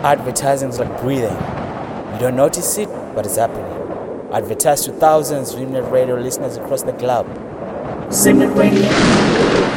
Advertising is like breathing. You don't notice it, but it's happening. Advertise to thousands of internet radio listeners across the globe. Signet Radio.